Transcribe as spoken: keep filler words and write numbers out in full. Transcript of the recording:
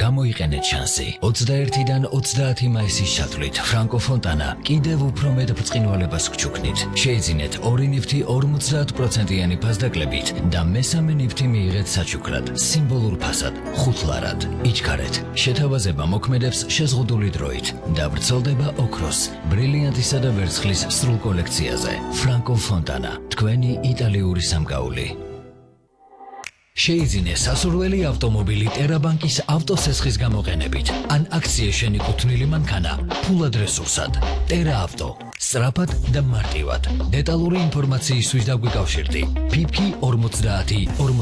გამოიყენეთ შანსი. ოცდაერთიდან ოცდაათი მაისის ჩათვლით ფრანკო ფონტანა კიდევ უფრო მეტ ბრწყინვალებას გჩუქნით. შეიძინეთ ორი ნივთი ორმოცდაათ პროცენტიანი ფასდაკლებით და მესამე ნივთი მიიღეთ საჩუქრად, სიმბოლურ ფასად, ხუთლარად. იჩქარეთ. შეთავაზება მოქმედებს შეზღუდული დროით და ვრცელდება ოქროს, ბრილიანტისა და ვერცხლის სრულ კოლექციაზე. ფრანკო ფონტანა, თქვენი იტალიური სამკაული. შეიძინე სასურველი ავტომობილი ტერაბანკის ავტოსესხის გამოყენებით ან აქციის შენიკუთვნილი მანქანა ფულად რესურსად. ტერა ავტო, სწრაფად და მარტივად. დეტალური ინფორმაციისთვის დაგვიკავშირდი. ფიფკი ორმოცდაათი